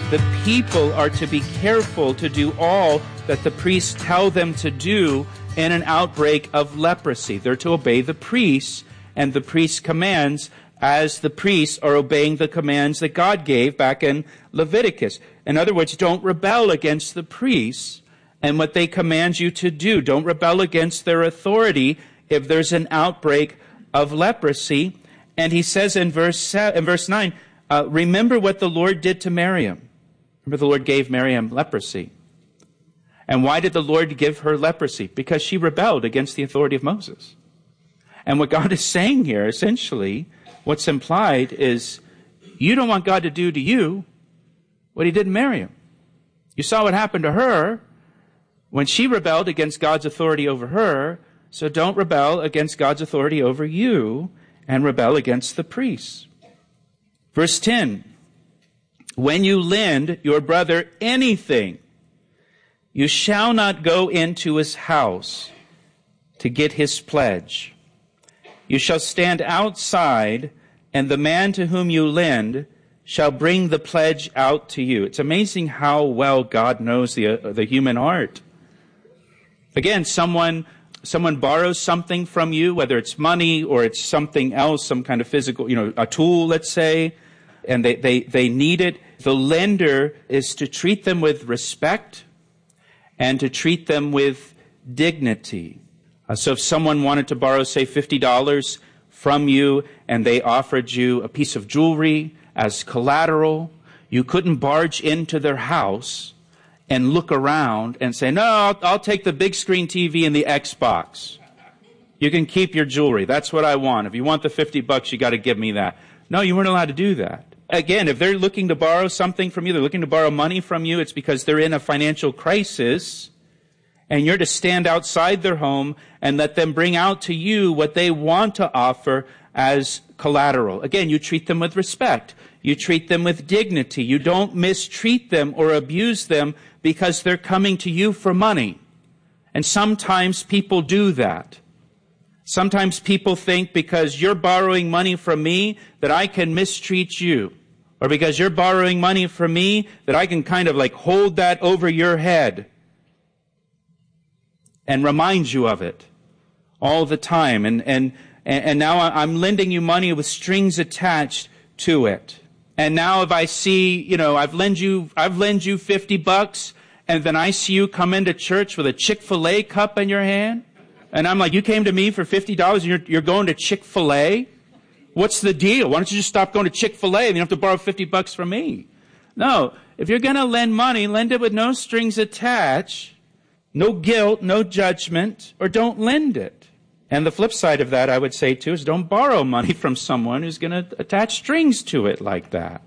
the people are to be careful to do all that the priests tell them to do in an outbreak of leprosy. They're to obey the priests and the priest's commands as the priests are obeying the commands that God gave back in Leviticus. In other words, don't rebel against the priests and what they command you to do. Don't rebel against their authority if there's an outbreak of leprosy. And he says in verse 9, remember what the Lord did to Miriam. Remember, the Lord gave Miriam leprosy. And why did the Lord give her leprosy? Because she rebelled against the authority of Moses. And what God is saying here, essentially, what's implied is, you don't want God to do to you what he did to Miriam. You saw what happened to her when she rebelled against God's authority over her, so don't rebel against God's authority over you and rebel against the priests. Verse 10, when you lend your brother anything, you shall not go into his house to get his pledge. You shall stand outside, and the man to whom you lend shall bring the pledge out to you. It's amazing how well God knows the human heart. Again, someone borrows something from you, whether it's money or it's something else, some kind of physical, a tool, let's say, and they need it. The lender is to treat them with respect and to treat them with dignity. So if someone wanted to borrow, say, $50 from you and they offered you a piece of jewelry as collateral, you couldn't barge into their house and look around and say, no, I'll take the big screen TV and the Xbox. You can keep your jewelry. That's what I want. If you want the $50, you got to give me that. No, you weren't allowed to do that. Again, if they're looking to borrow something from you, they're looking to borrow money from you, it's because they're in a financial crisis, and you're to stand outside their home and let them bring out to you what they want to offer as collateral. Again, you treat them with respect. You treat them with dignity. You don't mistreat them or abuse them because they're coming to you for money. And sometimes people do that. Sometimes people think because you're borrowing money from me that I can mistreat you. Or because you're borrowing money from me that I can kind of like hold that over your head and remind you of it all the time. And now I'm lending you money with strings attached to it. And now if I see, I've lent you $50, and then I see you come into church with a Chick-fil-A cup in your hand, and I'm like, you came to me for $50 and you're going to Chick-fil-A? What's the deal? Why don't you just stop going to Chick-fil-A and you don't have to borrow $50 from me? No, if you're going to lend money, lend it with no strings attached, no guilt, no judgment, or don't lend it. And the flip side of that, I would say too, is don't borrow money from someone who's going to attach strings to it like that,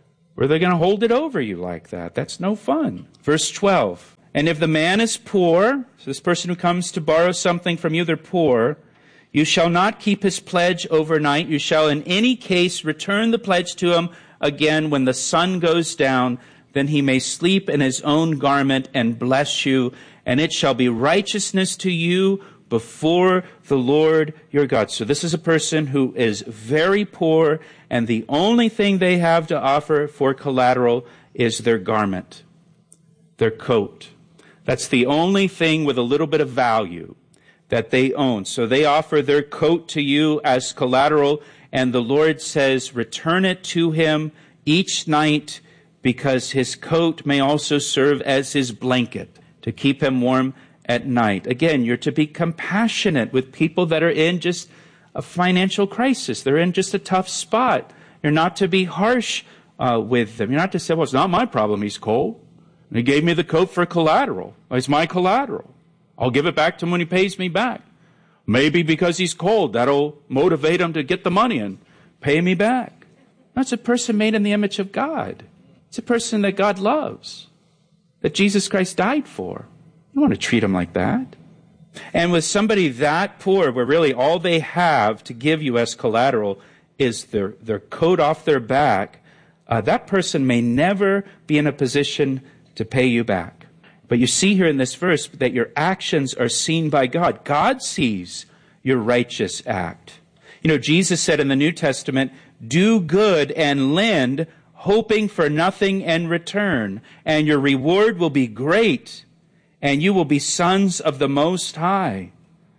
or they're going to hold it over you like that. That's no fun. Verse 12. And if the man is poor, so this person who comes to borrow something from you, they're poor, you shall not keep his pledge overnight. You shall in any case return the pledge to him again when the sun goes down. Then he may sleep in his own garment and bless you. And it shall be righteousness to you before the Lord your God. So this is a person who is very poor, and the only thing they have to offer for collateral is their garment, their coat. That's the only thing with a little bit of value that they own. So they offer their coat to you as collateral, and the Lord says, return it to him each night, because his coat may also serve as his blanket to keep him warm at night. Again, you're to be compassionate with people that are in just a financial crisis. They're in just a tough spot. You're not to be harsh with them. You're not to say, well, it's not my problem, he's cold. And he gave me the coat for collateral. It's my collateral. I'll give it back to him when he pays me back. Maybe because he's cold, that'll motivate him to get the money and pay me back. That's a person made in the image of God. It's a person that God loves, that Jesus Christ died for. You don't want to treat him like that. And with somebody that poor, where really all they have to give you as collateral is their coat off their back, that person may never be in a position to pay you back. But you see here in this verse that your actions are seen by God. God sees your righteous act. Jesus said in the New Testament, do good and lend, hoping for nothing in return, and your reward will be great, and you will be sons of the Most High.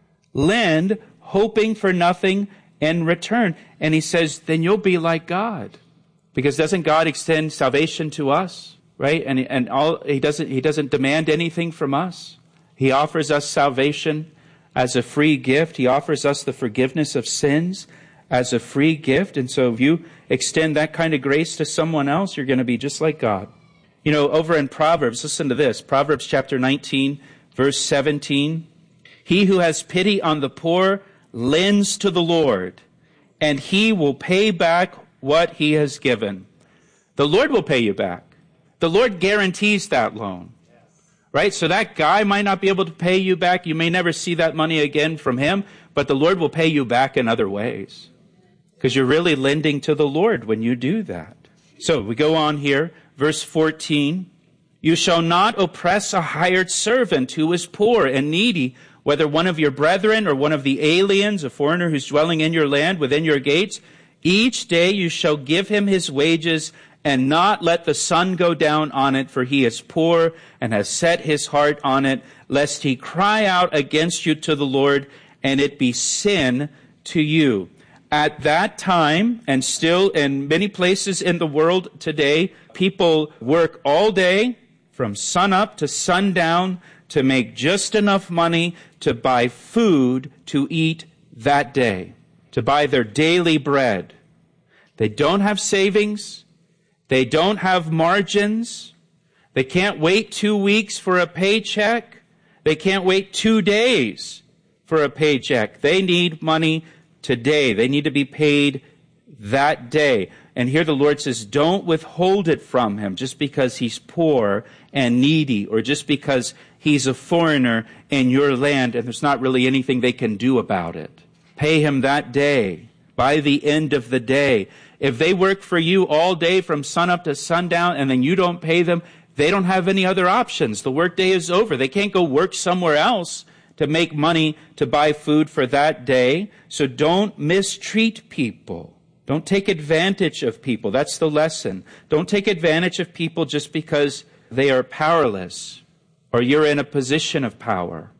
Lend, hoping for nothing in return. And he says, then you'll be like God. Because doesn't God extend salvation to us, right? And he doesn't demand anything from us. He offers us salvation as a free gift. He offers us the forgiveness of sins as a free gift. And so if you extend that kind of grace to someone else, you're going to be just like God. You know, over in Proverbs, listen to this. Proverbs chapter 19, verse 17. He who has pity on the poor lends to the Lord, and he will pay back what he has given. The Lord will pay you back. The Lord guarantees that loan. Right? So that guy might not be able to pay you back. You may never see that money again from him, but the Lord will pay you back in other ways. Because you're really lending to the Lord when you do that. So we go on here, verse 14. You shall not oppress a hired servant who is poor and needy, whether one of your brethren or one of the aliens, a foreigner who's dwelling in your land within your gates. Each day you shall give him his wages, and not let the sun go down on it, for he is poor and has set his heart on it, lest he cry out against you to the Lord, and it be sin to you. At that time, and still in many places in the world today, people work all day from sunup to sundown to make just enough money to buy food to eat that day, to buy their daily bread. They don't have savings. They don't have margins. They can't wait 2 weeks for a paycheck. They can't wait 2 days for a paycheck. They need money today. They need to be paid that day. And here the Lord says, don't withhold it from him just because he's poor and needy, or just because he's a foreigner in your land and there's not really anything they can do about it. Pay him that day, by the end of the day. If they work for you all day from sunup to sundown and then you don't pay them, they don't have any other options. The workday is over. They can't go work somewhere else to make money to buy food for that day. So don't mistreat people. Don't take advantage of people. That's the lesson. Don't take advantage of people just because they are powerless or you're in a position of power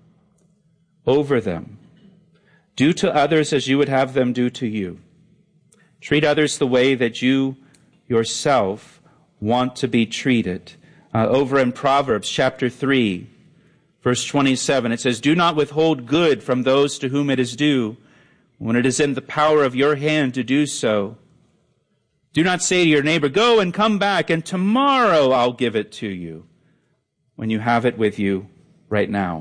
over them. Do to others as you would have them do to you. Treat others the way that you yourself want to be treated. Over in Proverbs chapter 3, verse 27, it says, do not withhold good from those to whom it is due, when it is in the power of your hand to do so. Do not say to your neighbor, go and come back, and tomorrow I'll give it to you, when you have it with you right now.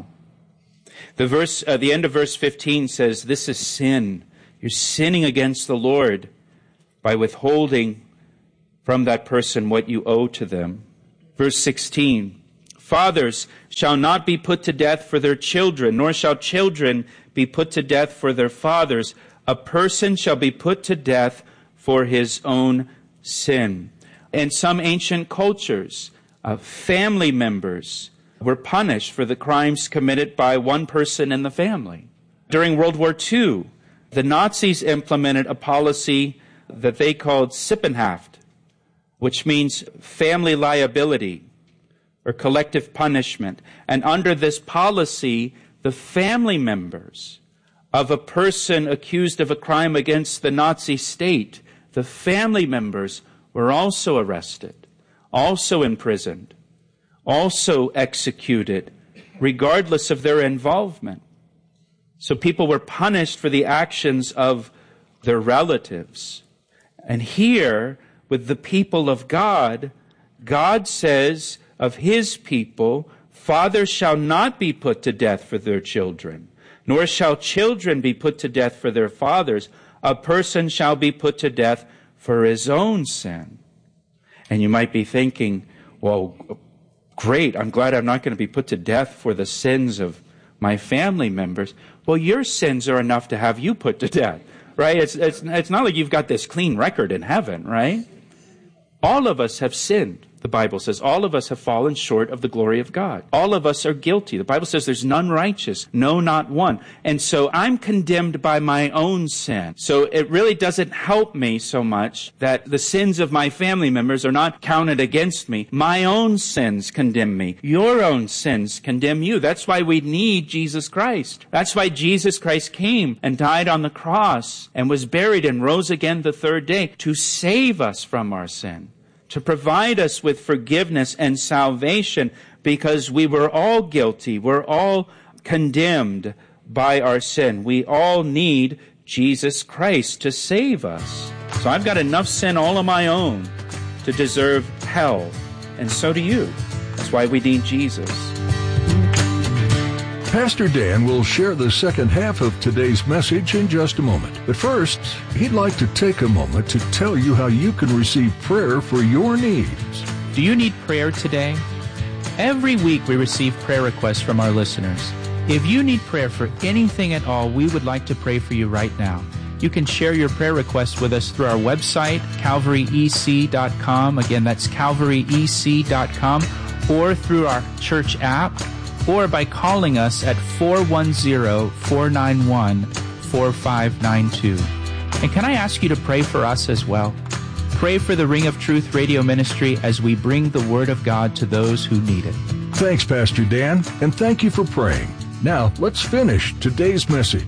The end of verse 15 says, this is sin. You're sinning against the Lord by withholding from that person what you owe to them. Verse 16, fathers shall not be put to death for their children, nor shall children be put to death for their fathers. A person shall be put to death for his own sin. In some ancient cultures, family members were punished for the crimes committed by one person in the family. During World War II, the Nazis implemented a policy that they called Sippenhaft, which means family liability or collective punishment. And under this policy, the family members of a person accused of a crime against the Nazi state, the family members were also arrested, also imprisoned, also executed, regardless of their involvement. So people were punished for the actions of their relatives. And here, with the people of God, God says of his people, fathers shall not be put to death for their children, nor shall children be put to death for their fathers. A person shall be put to death for his own sin. And you might be thinking, well, great, I'm glad I'm not going to be put to death for the sins of my family members. Well, your sins are enough to have you put to death, right? It's not like you've got this clean record in heaven, right? All of us have sinned. the Bible says. All of us have fallen short of the glory of God. All of us are guilty. The Bible says there's none righteous, no, not one. And so I'm condemned by my own sin. So it really doesn't help me so much that the sins of my family members are not counted against me. My own sins condemn me. Your own sins condemn you. That's why we need Jesus Christ. That's why Jesus Christ came and died on the cross and was buried and rose again the third day to save us from our sin, to provide us with forgiveness and salvation, because we were all guilty. We're all condemned by our sin. We all need Jesus Christ to save us. So I've got enough sin all of my own to deserve hell, and so do you. That's why we need Jesus. Pastor Dan will share the second half of today's message in just a moment. But first, he'd like to take a moment to tell you how you can receive prayer for your needs. Do you need prayer today? Every week we receive prayer requests from our listeners. If you need prayer for anything at all, we would like to pray for you right now. You can share your prayer requests with us through our website, calvaryec.com. Again, that's calvaryec.com, or through our church app, or by calling us at 410-491-4592. And can I ask you to pray for us as well? Pray for the Ring of Truth radio ministry as we bring the Word of God to those who need it. Thanks, Pastor Dan, and thank you for praying. Now, let's finish today's message.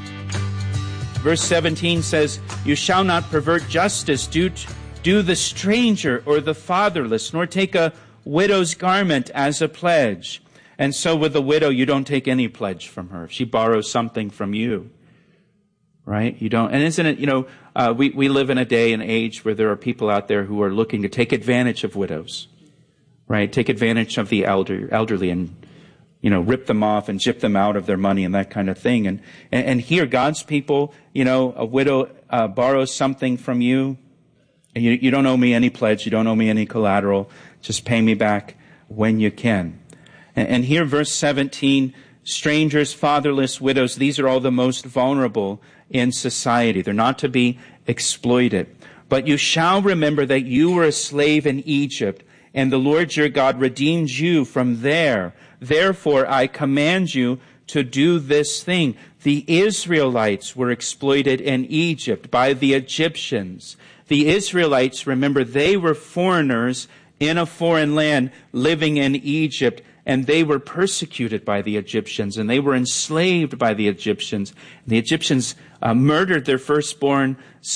Verse 17 says, "You shall not pervert justice, do the stranger or the fatherless, nor take a widow's garment as a pledge." And so with the widow, you don't take any pledge from her. If she borrows something from you, right? You don't. And isn't it, we live in a day and age where there are people out there who are looking to take advantage of widows, right? Take advantage of the elderly and, rip them off and gyp them out of their money and that kind of thing. And here, God's people, a widow borrows something from you, and you don't owe me any pledge, you don't owe me any collateral, just pay me back when you can. And here, verse 17, strangers, fatherless, widows, these are all the most vulnerable in society. They're not to be exploited. "But you shall remember that you were a slave in Egypt, and the Lord your God redeemed you from there. Therefore, I command you to do this thing." The Israelites were exploited in Egypt by the Egyptians. The Israelites, remember, they were foreigners in a foreign land living in Egypt, and they were persecuted by the Egyptians, and they were enslaved by the Egyptians. The Egyptians murdered their firstborn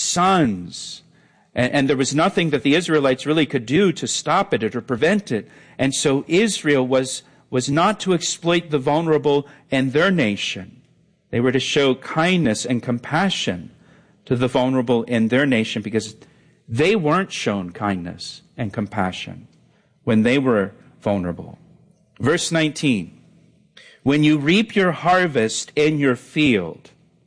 sons. And there was nothing that the Israelites really could do to stop it or to prevent it. And so Israel was not to exploit the vulnerable in their nation. They were to show kindness and compassion to the vulnerable in their nation, because they weren't shown kindness and compassion when they were vulnerable. Verse 19, "When you reap your harvest in your field,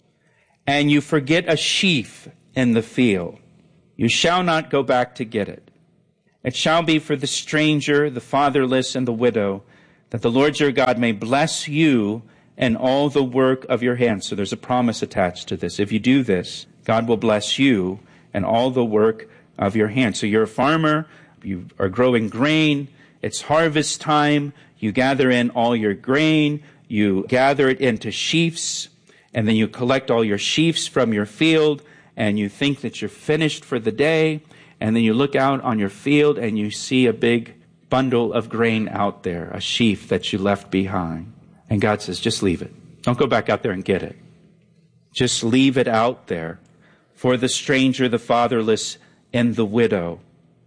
and you forget a sheaf in the field, you shall not go back to get it. It shall be for the stranger, the fatherless, and the widow, that the Lord your God may bless you and all the work of your hands." So there's a promise attached to this. If you do this, God will bless you and all the work of your hands. So you're a farmer, you are growing grain, it's harvest time, you gather in all your grain, you gather it into sheaves, and then you collect all your sheaves from your field, and you think that you're finished for the day, and then you look out on your field and you see a big bundle of grain out there, a sheaf that you left behind. And God says, just leave it. Don't go back out there and get it. Just leave it out there for the stranger, the fatherless, and the widow.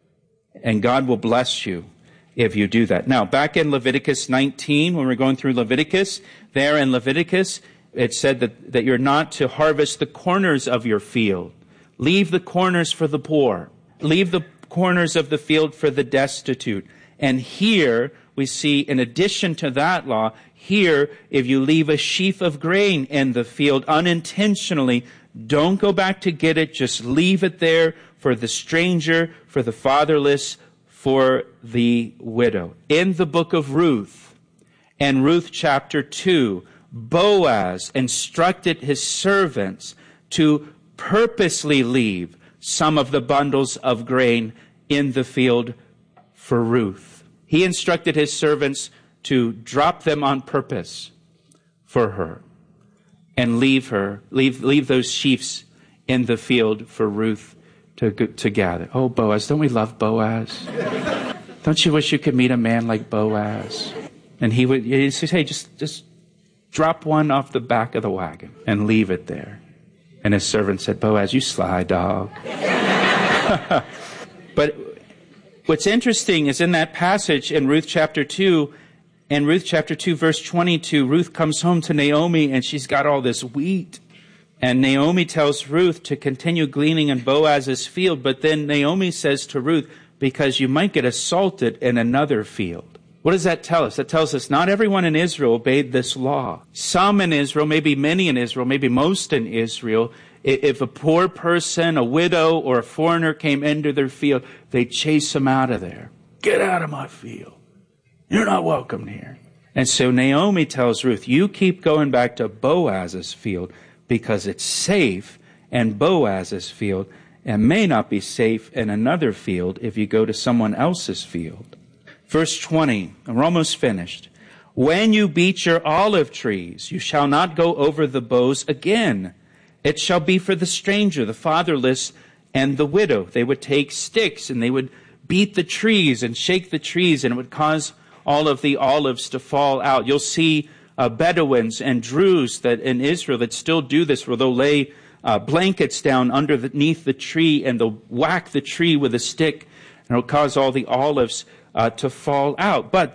And God will bless you if you do that. Now, back in Leviticus 19, when we're going through Leviticus, there in Leviticus, it said that you're not to harvest the corners of your field. Leave the corners for the poor. Leave the corners of the field for the destitute. And here we see, in addition to that law, here, if you leave a sheaf of grain in the field unintentionally, don't go back to get it. Just leave it there for the stranger, for the fatherless, for the widow. In the book of Ruth, and Ruth chapter 2, Boaz instructed his servants to purposely leave some of the bundles of grain in the field for Ruth. He instructed his servants to drop them on purpose for her and leave those sheaves in the field for Ruth to gather. Oh, Boaz, don't we love Boaz? Don't you wish you could meet a man like Boaz? And he'd say, hey, just drop one off the back of the wagon and leave it there. And his servant said, Boaz, you sly dog. But what's interesting is in that passage in Ruth chapter 2, in Ruth chapter 2, verse 22, Ruth comes home to Naomi and she's got all this wheat. And Naomi tells Ruth to continue gleaning in Boaz's field. But then Naomi says to Ruth, because you might get assaulted in another field. What does that tell us? That tells us not everyone in Israel obeyed this law. Some in Israel, maybe many in Israel, maybe most in Israel, if a poor person, a widow, or a foreigner came into their field, they'd chase them out of there. Get out of my field. You're not welcome here. And so Naomi tells Ruth, you keep going back to Boaz's field because it's safe in Boaz's field and may not be safe in another field if you go to someone else's field. Verse 20, and we're almost finished. When you beat your olive trees, you shall not go over the boughs again. It shall be for the stranger, the fatherless, and the widow. They would take sticks and they would beat the trees and shake the trees, and it would cause all of the olives to fall out. You'll see Bedouins and Druze that in Israel that still do this, where they'll lay blankets down underneath the tree and they'll whack the tree with a stick, and it'll cause all the olives to fall out. But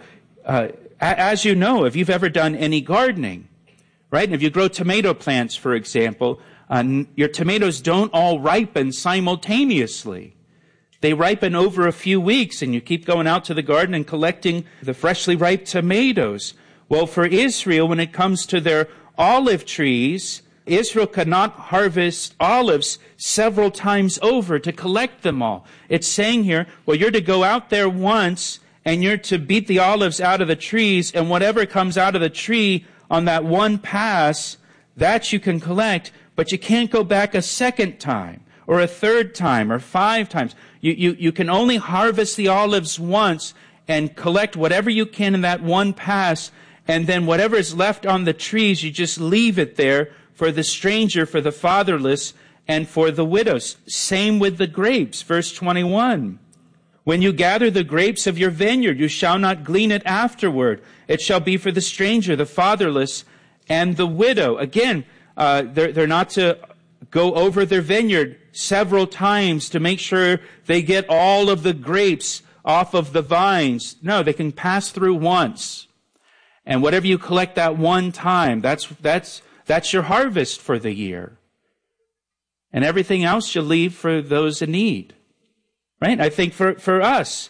as you know, if you've ever done any gardening, right? And if you grow tomato plants, for example, your tomatoes don't all ripen simultaneously. They ripen over a few weeks, and you keep going out to the garden and collecting the freshly ripe tomatoes. Well, for Israel, when it comes to their olive trees, Israel could not harvest olives several times over to collect them all. It's saying here, well, you're to go out there once, and you're to beat the olives out of the trees, and whatever comes out of the tree on that one pass, that you can collect, but you can't go back a second time, or a third time, or 5 times. You can only harvest the olives once and collect whatever you can in that one pass, and then whatever is left on the trees, you just leave it there for the stranger, for the fatherless, and for the widows. Same with the grapes, verse 21. When you gather the grapes of your vineyard, you shall not glean it afterward. It shall be for the stranger, the fatherless, and the widow. Again, they're not to go over their vineyard several times to make sure they get all of the grapes off of the vines. No, they can pass through once. And whatever you collect that one time, that's your harvest for the year. And everything else you leave for those in need. Right? I think for us,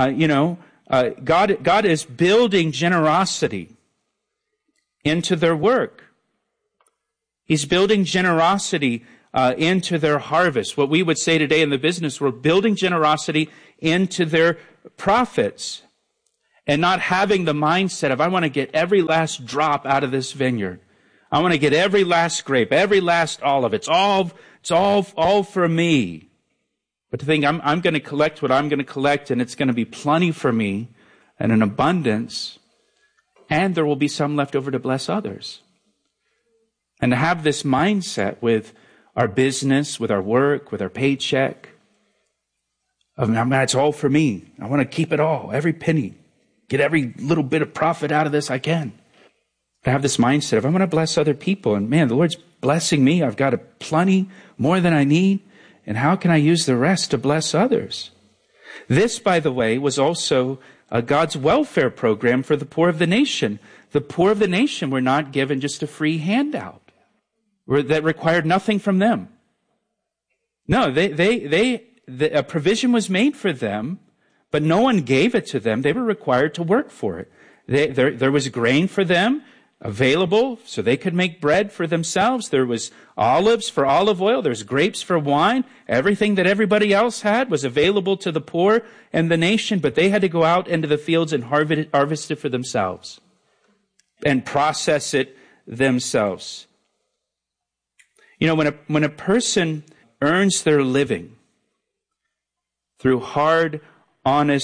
God is building generosity into their work. He's building generosity into their harvest. What we would say today in the business, we're building generosity into their profits. And not having the mindset of, I want to get every last drop out of this vineyard. I want to get every last grape, every last olive. It's all for me. But to think, I'm going to collect what I'm going to collect, and it's going to be plenty for me and an abundance, and there will be some left over to bless others. And to have this mindset with our business, with our work, with our paycheck, of, it's all for me. I want to keep it all, every penny. Get every little bit of profit out of this I can. To have this mindset of, I'm going to bless other people. And man, the Lord's blessing me. I've got a plenty, more than I need. And how can I use the rest to bless others? This, by the way, was also God's welfare program for the poor of the nation. The poor of the nation were not given just a free handout that required nothing from them. No, a provision was made for them, but no one gave it to them. They were required to work for it. There was grain for them available so they could make bread for themselves. There was olives for olive oil. There's grapes for wine. Everything that everybody else had was available to the poor and the nation, but they had to go out into the fields and harvest it for themselves and process it themselves. You know, when a person earns their living through hard, honest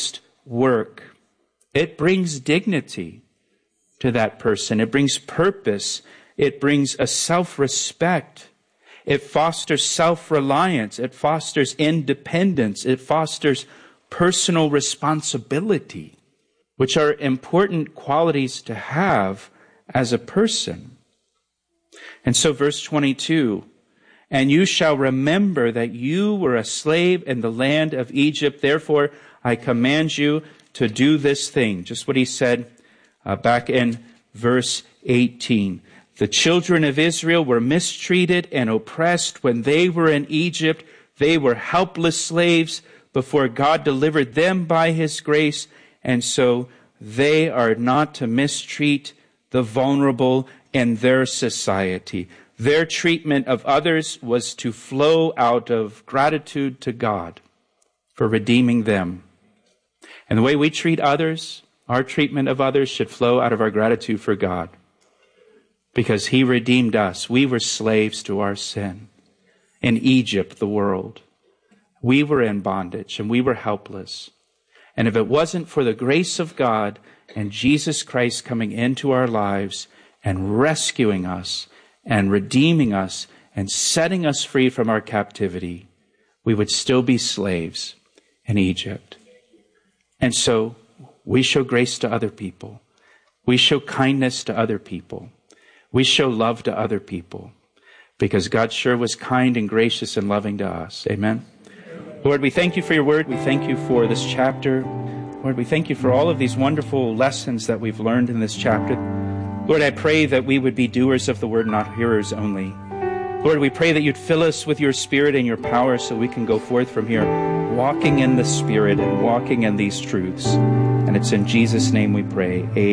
work, it brings dignity to that person. It brings purpose. It brings a self-respect. It fosters self-reliance. It fosters independence. It fosters personal responsibility, which are important qualities to have as a person. And so verse 22, and you shall remember that you were a slave in the land of Egypt. Therefore, I command you to do this thing. Just what he said back in verse 18. The children of Israel were mistreated and oppressed when they were in Egypt. They were helpless slaves before God delivered them by his grace. And so they are not to mistreat the vulnerable in their society. Their treatment of others was to flow out of gratitude to God for redeeming them. And the way we treat others, our treatment of others should flow out of our gratitude for God. Because he redeemed us. We were slaves to our sin. In Egypt, the world. We were in bondage and we were helpless. And if it wasn't for the grace of God and Jesus Christ coming into our lives and rescuing us and redeeming us and setting us free from our captivity, we would still be slaves in Egypt. And so we show grace to other people. We show kindness to other people. We show love to other people because God sure was kind and gracious and loving to us. Amen. Lord, we thank you for your word. We thank you for this chapter. Lord, we thank you for all of these wonderful lessons that we've learned in this chapter. Lord, I pray that we would be doers of the word, not hearers only. Lord, we pray that you'd fill us with your spirit and your power so we can go forth from here walking in the spirit and walking in these truths. And it's in Jesus' name we pray. Amen.